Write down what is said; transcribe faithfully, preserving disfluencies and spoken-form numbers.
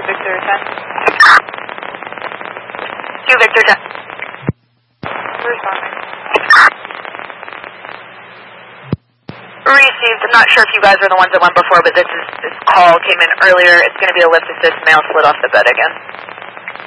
Victor ten. two Victor ten. Responding. Received. I'm not sure if you guys were the ones that went before, but this is this call came in earlier. It's going to be a lift assist, male slid off the bed again.